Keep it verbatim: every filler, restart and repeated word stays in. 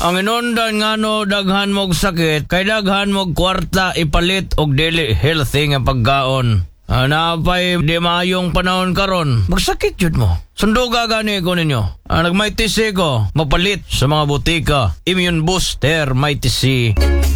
Ang inundan nga no daghan mog sakit, kay daghan mog kwarta ipalit og dili healthy nga pagkaon. Ah, napay di maayong panahon karon. Magsakit jud mo. Sunduga gani ko ninyo. Ah, nagmay tisi ko, mapalit sa mga butika. Immune booster, may tisi.